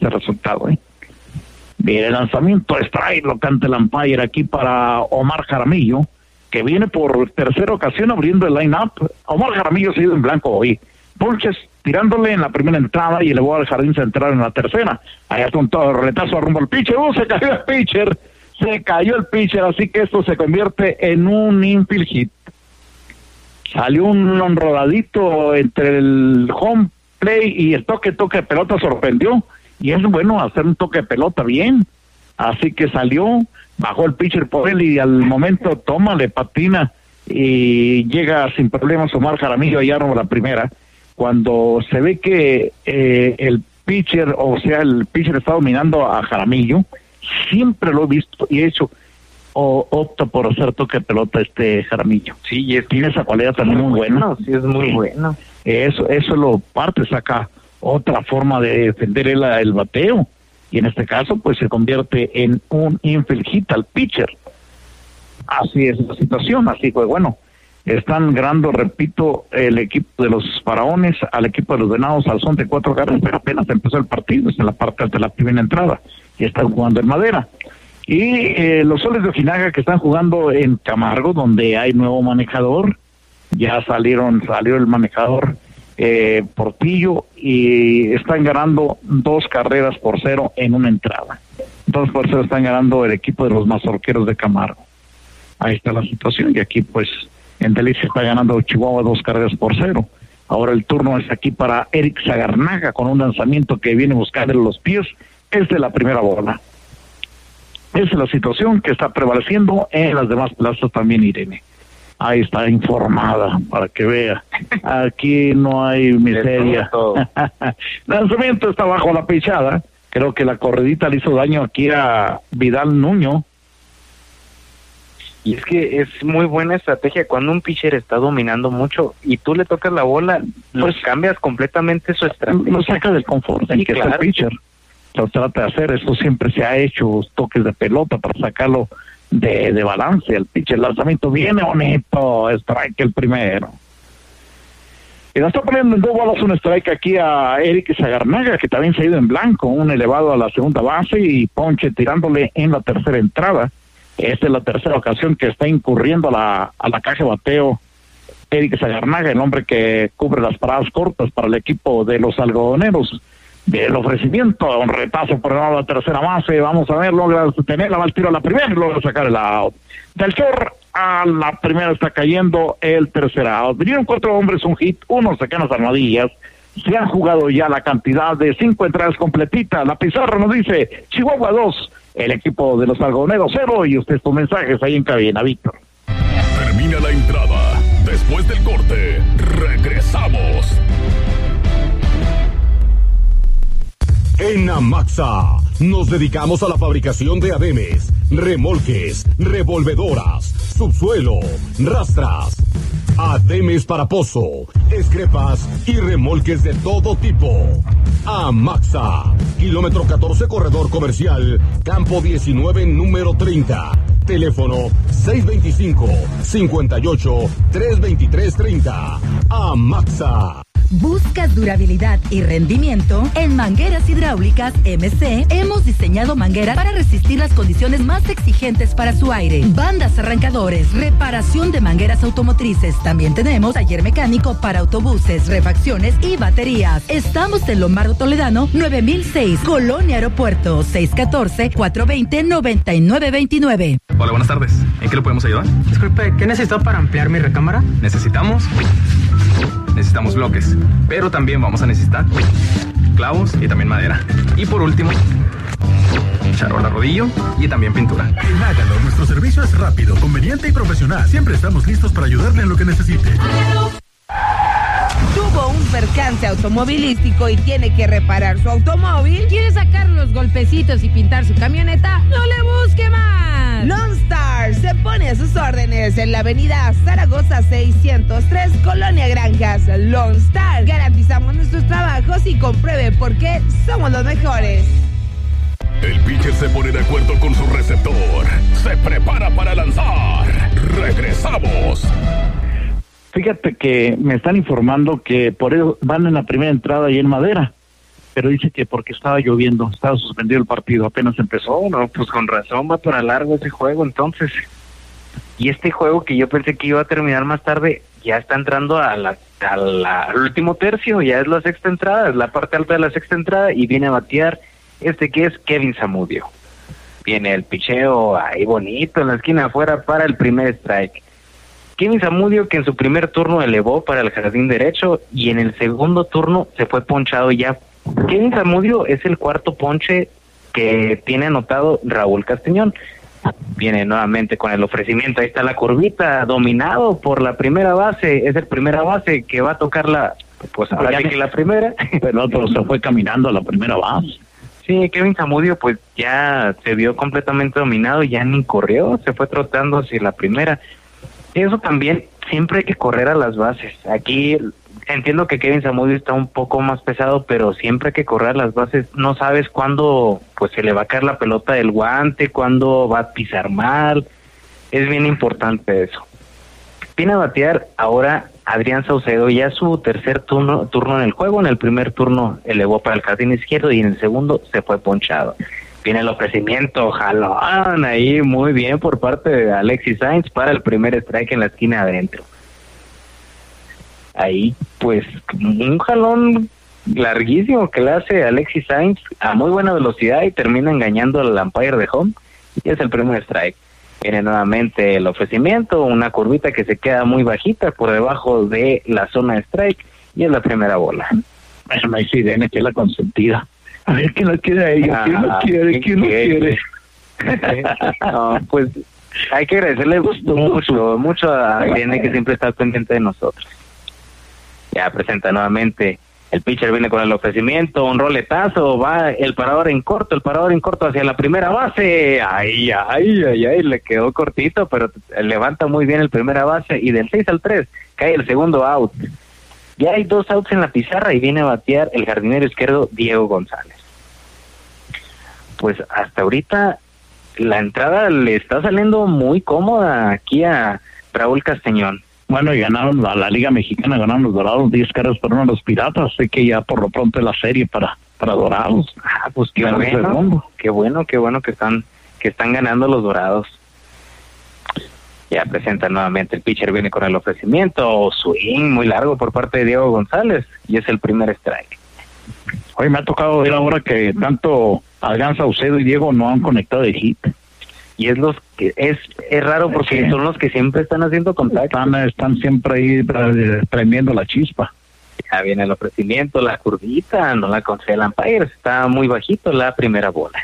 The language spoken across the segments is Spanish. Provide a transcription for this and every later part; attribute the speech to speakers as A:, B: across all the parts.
A: este resultado, Bien, el lanzamiento strike lo canta el umpire aquí para Omar Jaramillo, que viene por tercera ocasión abriendo el line-up. Omar Jaramillo se ha ido en blanco hoy. Ponches tirándole en la primera entrada y elevó al jardín central en la tercera. Ahí está un retazo rumbo al pitcher. Se cayó el pitcher, así que esto se convierte en un infield hit. Salió un rodadito entre el home play y el toque de pelota, sorprendió. Y es bueno hacer un toque de pelota bien. Así que salió, bajó el pitcher por él y al momento le patina y llega sin problemas Omar Jaramillo allá rumbo a la primera. Cuando se ve que el pitcher está dominando a Jaramillo, siempre lo he visto y he hecho, opta por hacer toque de pelota Jaramillo. Sí, y tiene esa cualidad también muy buena.
B: Sí, es muy bueno.
A: Eso lo saca otra forma de defender el bateo. Y en este caso, pues se convierte en un infield hit al pitcher. Así es la situación, así que bueno. Están ganando, repito, el equipo de los Faraones al equipo de los Venados al son de 4 carreras, pero apenas empezó el partido, es en la parte de la primera entrada, y están jugando en madera. Y los Soles de Ojinaga que están jugando en Camargo, donde hay nuevo manejador, ya salió el manejador Portillo, y están ganando 2-0 en una entrada. 2-0 están ganando el equipo de los Mazorqueros de Camargo. Ahí está la situación, y aquí pues en Delicia está ganando Chihuahua 2-0. Ahora el turno es aquí para Eric Zagarnaga con un lanzamiento que viene buscando los pies. Es de la primera bola. Esa es la situación que está prevaleciendo en las demás plazas también, Irene. Ahí está informada para que vea. Aquí no hay miseria. Lanzamiento está bajo la pichada. Creo que la corredita le hizo daño aquí a Vidal Nuño.
B: Y es que es muy buena estrategia cuando un pitcher está dominando mucho y tú le tocas la bola, pues cambias completamente su estrategia.
A: Lo saca del confort en que está el pitcher. Lo trata de hacer, eso siempre se ha hecho, toques de pelota para sacarlo de balance. El pitcher, el lanzamiento viene bonito, strike el primero. Y la está poniendo en 2 bolas un strike aquí a Eric Zagarnaga, que también se ha ido en blanco, un elevado a la segunda base y ponche tirándole en la tercera entrada. Esta es la tercera ocasión que está incurriendo a la caja de bateo Eric Zagarnaga, el hombre que cubre las paradas cortas para el equipo de los algodoneros. Del ofrecimiento, un retazo por el lado de la tercera base, vamos a ver, logra tenerla, va al tiro a la primera y logra sacar el out. Del short a la primera está cayendo el tercer out. Vinieron 4 hombres, un hit, 1 sacan las armadillas. Se han jugado ya la cantidad de 5 entradas completitas. La pizarra nos dice Chihuahua 2, el equipo de los algodoneros 0, y usted sus mensajes ahí en cabina, Víctor.
C: Termina la entrada. Después del corte, regresamos. En Amaxa nos dedicamos a la fabricación de ademes, remolques, revolvedoras, subsuelo, rastras, ademes para pozo, escrepas y remolques de todo tipo. Amaxa, kilómetro 14, corredor comercial, campo 19, número 30. Teléfono 625-58-323-30. Amaxa.
D: ¿Buscas durabilidad y rendimiento? En Mangueras Hidráulicas MC hemos diseñado mangueras para resistir las condiciones más exigentes para su aire. Bandas, arrancadores, reparación de mangueras automotrices. También tenemos taller mecánico para autobuses, refacciones y baterías. Estamos en Lombardo Toledano 9006, Colonia Aeropuerto, 614-420-9929.
E: Hola, buenas tardes. ¿En qué le podemos ayudar?
F: Disculpe, ¿qué necesito para ampliar mi recámara?
E: Necesitamos bloques, pero también vamos a necesitar clavos y también madera. Y por último, charola rodillo y también pintura.
C: En Hágalo, nuestro servicio es rápido, conveniente y profesional. Siempre estamos listos para ayudarle en lo que necesite.
G: Tuvo un percance automovilístico y tiene que reparar su automóvil.
H: ¿Quiere sacar los golpecitos y pintar su camioneta? ¡No le busque más!
G: Lone Star se pone a sus órdenes en la avenida Zaragoza 603, Colonia Granjas. Lone Star, garantizamos nuestros trabajos y compruebe por qué somos los mejores.
C: El pitcher se pone de acuerdo con su receptor. Se prepara para lanzar. Regresamos.
A: Fíjate que me están informando que por eso van en la primera entrada y en madera. pero dice que porque estaba lloviendo, estaba suspendido el partido, apenas empezó.
B: Oh, no, pues con razón va para largo ese juego entonces. Y este juego que yo pensé que iba a terminar más tarde, ya está entrando al último tercio, ya es la sexta entrada, es la parte alta de la sexta entrada, y viene a batear que es Kevin Zamudio. Viene el picheo ahí bonito en la esquina afuera para el primer strike. Kevin Zamudio, que en su primer turno elevó para el jardín derecho y en el segundo turno se fue ponchado ya. Kevin Zamudio es el cuarto ponche que tiene anotado Raúl Castañón. Viene nuevamente con el ofrecimiento, ahí está la curvita, dominado por la primera base, es el primera base que va a tocar pues ahora sí que la primera.
A: El otro se fue caminando a la primera base.
B: Sí, Kevin Zamudio pues ya se vio completamente dominado, ya ni corrió, se fue trotando hacia la primera. Eso también, siempre hay que correr a las bases. Aquí entiendo que Kevin Zamudio está un poco más pesado, pero siempre hay que correr a las bases. No sabes cuándo pues se le va a caer la pelota del guante, cuándo va a pisar mal. Es bien importante eso. Viene a batear ahora Adrián Saucedo, ya su tercer turno en el juego. En el primer turno elevó para el jardín izquierdo y en el segundo se fue ponchado. Viene el ofrecimiento, jalón ahí muy bien por parte de Alexis Sainz para el primer strike en la esquina adentro. Ahí pues un jalón larguísimo que le hace Alexis Sainz a muy buena velocidad y termina engañando al umpire de home y es el primer strike. Viene nuevamente el ofrecimiento, una curvita que se queda muy bajita por debajo de la zona de strike y es la primera bola.
A: Bueno, me dice Irene que es la consentida. A ver, ¿quién lo quiere a ella? ¿Quién lo quiere? ¿Quién lo quiere?
B: No, pues hay que agradecerle mucho a Irene, que siempre está pendiente de nosotros. Ya presenta nuevamente, el pitcher viene con el ofrecimiento, un roletazo, va el parador en corto hacia la primera base. Ay, le quedó cortito, pero levanta muy bien el primera base y del 6-3 cae el segundo out. Ya hay 2 outs en la pizarra y viene a batear el jardinero izquierdo Diego González. Pues hasta ahorita la entrada le está saliendo muy cómoda aquí a Raúl Castañón.
A: Bueno, y ganaron a la Liga Mexicana, ganaron los Dorados 10 carreras por 1 a los Piratas, así que ya por lo pronto es la serie para Dorados.
B: Ah, pues qué bueno que están ganando los Dorados. Ya presenta nuevamente el pitcher, viene con el ofrecimiento, swing muy largo por parte de Diego González y es el primer strike.
A: Hoy me ha tocado ver ahora que tanto Adrián Saucedo y Diego no han conectado de hit.
B: Y es es raro porque son los que siempre están haciendo contacto.
A: Están siempre ahí prendiendo la chispa.
B: Ya viene el ofrecimiento, la curvita, no la concede el umpire, está muy bajito la primera bola.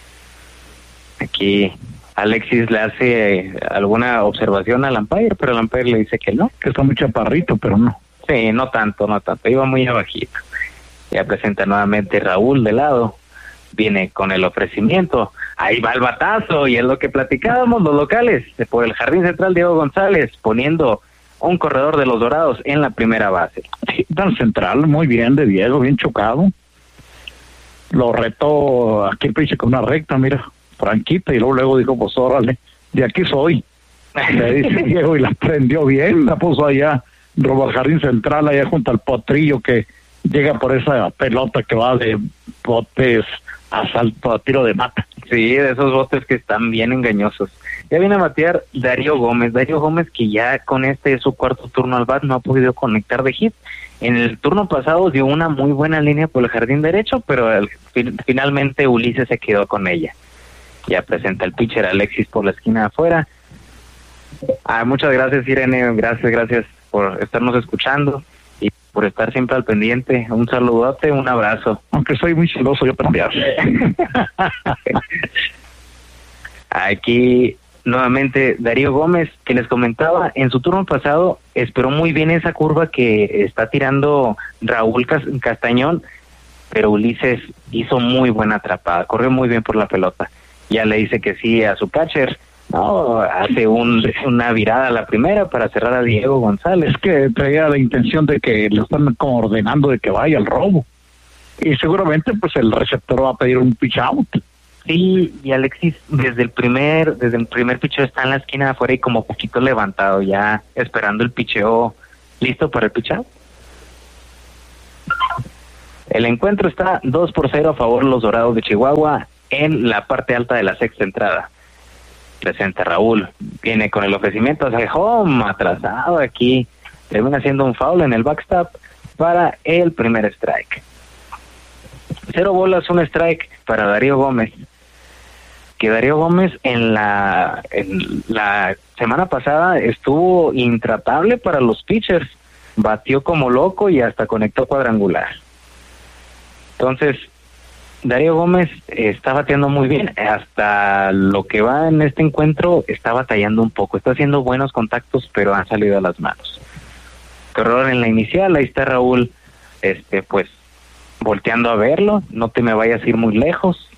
B: Aquí Alexis le hace alguna observación al umpire, pero el umpire le dice que no.
A: Que está muy chaparrito, pero no.
B: Sí, no tanto, iba muy abajito. Ya presenta nuevamente Raúl de lado, viene con el ofrecimiento, ahí va el batazo y es lo que platicábamos los locales, por el jardín central Diego González, poniendo un corredor de los Dorados en la primera base.
A: Sí, tan central, muy bien de Diego, bien chocado. Lo retó aquí el pinche con una recta, mira, franquita, y luego dijo, pues órale, de aquí soy. Le dice Diego y la prendió bien, la puso allá, rumbo al jardín central, allá junto al potrillo que llega por esa pelota que va de botes a salto, a tiro de mata.
B: Sí, de esos botes que están bien engañosos. Ya viene a batear Darío Gómez que ya con este es su cuarto turno al bat, no ha podido conectar de hit. En el turno pasado dio una muy buena línea por el jardín derecho, pero finalmente Ulises se quedó con ella. Ya presenta el pitcher Alexis por la esquina de afuera. Muchas gracias, Irene, gracias por estarnos escuchando y por estar siempre al pendiente. Un saludote, un abrazo.
A: Aunque soy muy celoso yo también.
B: Aquí nuevamente Darío Gómez, que les comentaba, en su turno pasado esperó muy bien esa curva que está tirando Raúl Castañón, pero Ulises hizo muy buena atrapada, corrió muy bien por la pelota. Ya le dice que sí a su catcher, no, hace una virada a la primera para cerrar a Diego González.
A: Es que traía la intención de que le están como ordenando de que vaya al robo. Y seguramente pues el receptor va a pedir un pitch out.
B: Sí, y Alexis desde el primer picheo está en la esquina de afuera y como poquito levantado, ya esperando el picheo listo para el pitch out. El encuentro está 2-0 a favor de los Dorados de Chihuahua en la parte alta de la sexta entrada. Presenta Raúl, viene con el ofrecimiento hacia home, atrasado aquí, termina haciendo un foul en el backstop para el primer strike. 0 bolas, 1 strike para Darío Gómez, que Darío Gómez en la semana pasada estuvo intratable para los pitchers, batió como loco y hasta conectó cuadrangular. Entonces, Darío Gómez está bateando muy bien, hasta lo que va en este encuentro está batallando un poco, está haciendo buenos contactos, pero han salido a las manos. Error en la inicial, ahí está Raúl, pues, volteando a verlo, no te me vayas a ir muy lejos.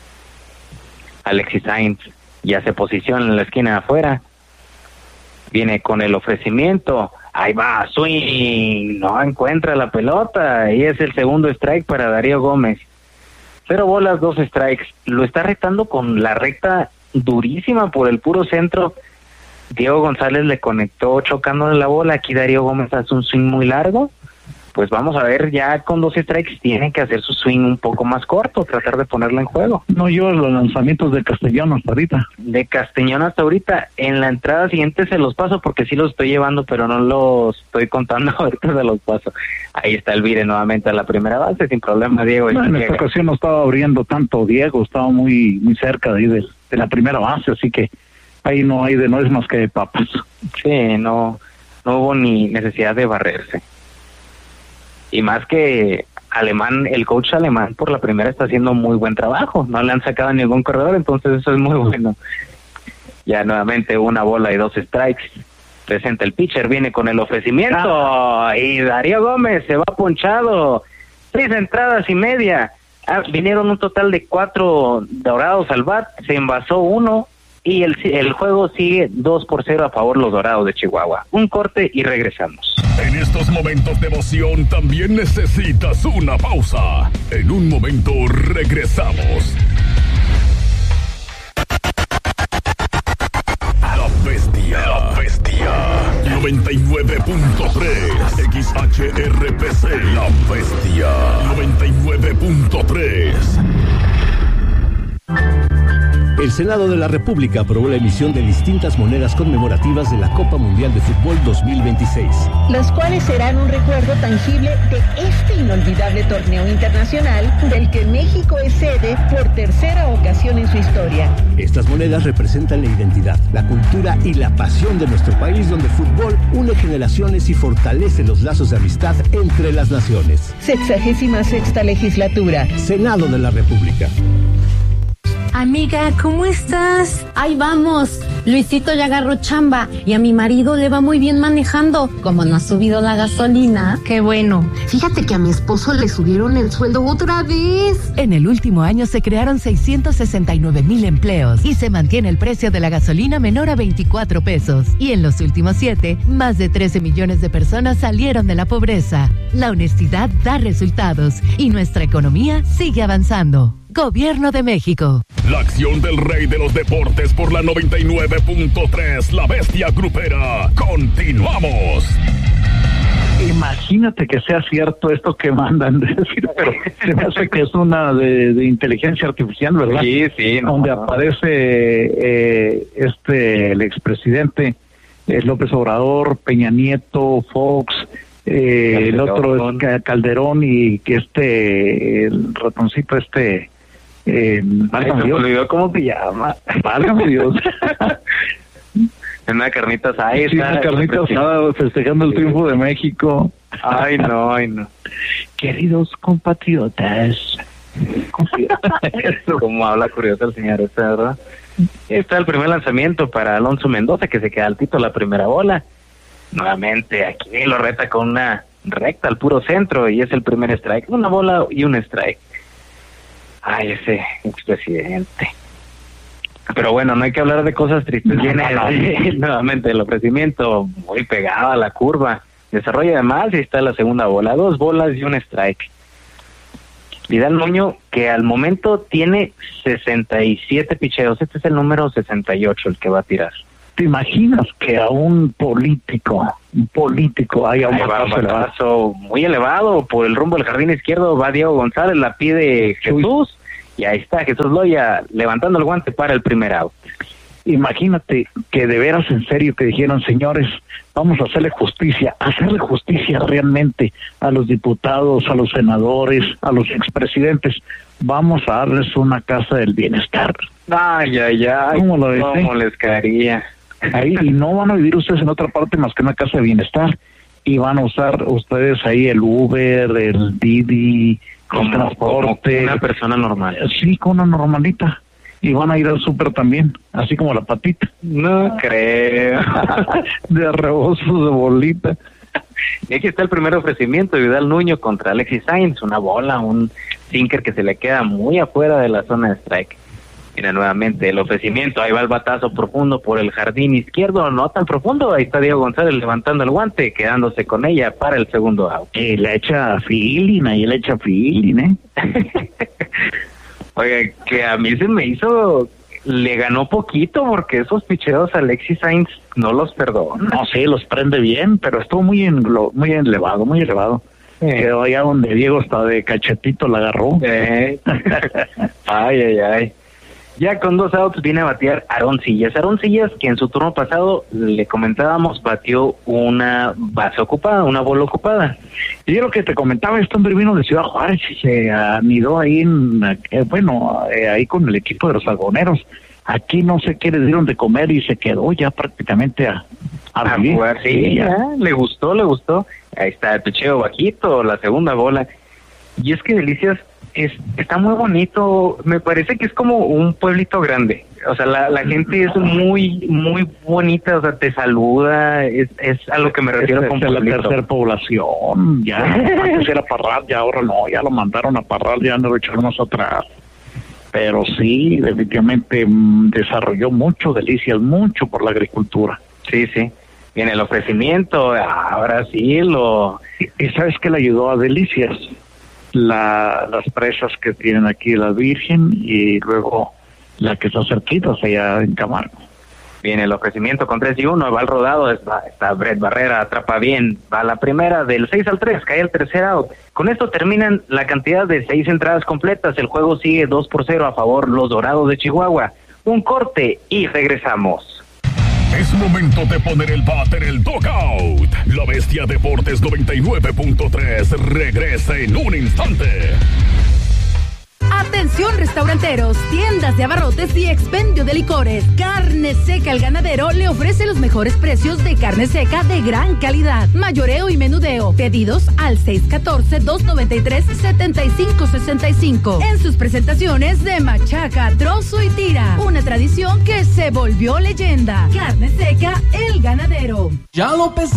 B: Alexis Sainz ya se posiciona en la esquina de afuera, viene con el ofrecimiento, ahí va, swing, no encuentra la pelota, y es el segundo strike para Darío Gómez. 0 bolas, 2 strikes, lo está retando con la recta durísima por el puro centro. Diego González le conectó chocándole la bola, aquí Darío Gómez hace un swing muy largo. Pues vamos a ver, ya con 2 strikes tienen que hacer su swing un poco más corto, tratar de ponerla en juego.
A: No lleva los lanzamientos de Castellón hasta ahorita.
B: De Castellón hasta ahorita, en la entrada siguiente se los paso porque sí los estoy llevando, pero no los estoy contando, ahorita se los paso. Ahí está Elvire nuevamente a la primera base, sin problema, Diego.
A: No, en esta ocasión no estaba abriendo tanto Diego, estaba muy cerca de ahí de la primera base, así que ahí no es más que papas.
B: Sí, no hubo ni necesidad de barrerse. Y más que Alemán, el coach alemán por la primera está haciendo muy buen trabajo, no le han sacado a ningún corredor, entonces eso es muy bueno. Ya nuevamente 1 bola y 2 strikes. Presenta el pitcher, viene con el ofrecimiento y Darío Gómez se va ponchado. 6 entradas y media. Vinieron un total de 4 Dorados al bat, se envasó 1 y el juego sigue 2-0 a favor los Dorados de Chihuahua. Un corte y regresamos.
C: En estos momentos de emoción también necesitas una pausa. En un momento regresamos. La Bestia 99.3 XHRPC. La Bestia 99.3.
I: El Senado de la República aprobó la emisión de distintas monedas conmemorativas de la Copa Mundial de Fútbol 2026.
J: Las cuales serán un recuerdo tangible de este inolvidable torneo internacional del que México es sede por tercera ocasión en su historia.
I: Estas monedas representan la identidad, la cultura y la pasión de nuestro país, donde el fútbol une generaciones y fortalece los lazos de amistad entre las naciones.
J: 66ª legislatura.
I: Senado de la República.
K: Amiga, ¿cómo estás? Ahí vamos. Luisito ya agarró chamba y a mi marido le va muy bien manejando. Como no ha subido la gasolina.
H: Qué bueno.
K: Fíjate que a mi esposo le subieron el sueldo otra vez.
D: En el último año se crearon 669,000 empleos y se mantiene el precio de la gasolina menor a 24 pesos. Y en los últimos 7, más de 13 millones de personas salieron de la pobreza. La honestidad da resultados y nuestra economía sigue avanzando. Gobierno de México.
C: La acción del rey de los deportes por la 99.3, La Bestia Grupera. Continuamos.
A: Imagínate que sea cierto esto que mandan decir, pero se me hace que es una de inteligencia artificial, ¿verdad?
B: Sí.
A: Donde aparece el expresidente López Obrador, Peña Nieto, Fox, el otro es Calderón y que el ratoncito válgame Dios.
B: Me olvidó cómo se llama.
A: Válgame Dios.
B: En una carnita asada.
A: Sí, una carnita asada festejando el triunfo de México.
B: Ay, no.
A: Queridos compatriotas.
B: Como habla curioso el señor, ¿verdad? Está el primer lanzamiento para Alonso Mendoza, que se queda altito la primera bola. Nuevamente, aquí lo reta con una recta al puro centro y es el primer strike. 1 bola y 1 strike. Ay, ese expresidente. Pero bueno, no hay que hablar de cosas tristes. Viene nuevamente el ofrecimiento muy pegado a la curva. Desarrolla además y está la segunda bola. 2 bolas y 1 strike. Vidal Nuño, que al momento tiene 67 picheos. Este es el número 68, el que va a tirar.
A: ¿Te imaginas que a un político haya un
B: batazo muy elevado por el rumbo del jardín izquierdo? Va Diego González, la pide Jesús, y ahí está Jesús Loya levantando el guante para el primer out.
A: Imagínate que de veras en serio que dijeron, señores, vamos a hacerle justicia realmente a los diputados, a los senadores, a los expresidentes, vamos a darles una casa del bienestar.
B: Ay,
A: ¿Cómo lo ves?
B: ¿Cómo les caería?
A: Ahí, y no van a vivir ustedes en otra parte más que una casa de bienestar, y van a usar ustedes ahí el Uber, el Didi, el transporte.
B: Como una persona normal.
A: Sí, con una normalita. Y van a ir al súper también, así como la Patita.
B: No creo.
A: De rebozos de bolita.
B: Y aquí está el primer ofrecimiento de Vidal Nuño contra Alexis Sainz, una bola, un sinker que se le queda muy afuera de la zona de strike. Mira nuevamente el ofrecimiento, ahí va el batazo profundo por el jardín izquierdo, no tan profundo, ahí está Diego González levantando el guante, quedándose con ella para el segundo out.
A: Le echa feeling,
B: Oiga, que a mí se me hizo, le ganó poquito porque esos picheos Alexis Sainz no los perdona.
A: No, sí, los prende bien, pero estuvo muy elevado. Quedó allá donde Diego está de cachetito, la agarró.
B: Ay. Ya con 2 outs viene a batear Aaron Sillas, que en su turno pasado, le comentábamos, batió una base ocupada, una bola ocupada.
A: Y yo lo que te comentaba, este hombre vino de Ciudad Juárez y se anidó ahí ahí con el equipo de los algoneros. Aquí no sé qué le dieron de comer y se quedó ya prácticamente a
B: jugar. Sí, le gustó. Ahí está el picheo bajito, la segunda bola. Y es que Delicias está muy bonito, me parece que es como un pueblito grande, o sea, la gente es muy bonita, o sea, te saluda, es a lo que me refiero con
A: la tercera población, ya, antes era Parral, ya ahora no, ya lo mandaron a Parral, ya no lo echaron más atrás, pero sí, definitivamente desarrolló mucho Delicias, mucho por la agricultura.
B: Sí, viene el ofrecimiento, ahora sí
A: ¿Y sabes qué le ayudó a Delicias? Las presas que tienen aquí la Virgen y luego la que está cerquita, allá en Camargo.
B: Viene el ofrecimiento con 3-1, va al rodado, está Brett Barrera, atrapa bien, va la primera, del 6-3, cae el tercer out. Con esto terminan la cantidad de 6 entradas completas, el juego sigue 2-0 a favor los Dorados de Chihuahua. Un corte y regresamos.
C: Es momento de poner el bat en el dugout. La Bestia Deportes 99.3 regresa en un instante.
D: Atención restauranteros, tiendas de abarrotes y expendio de licores. Carne Seca El Ganadero le ofrece los mejores precios de carne seca de gran calidad. Mayoreo y menudeo. Pedidos al 614-293-7565. En sus presentaciones de machaca, trozo y tira. Una tradición que se volvió leyenda. Carne Seca El Ganadero.
L: Ya lo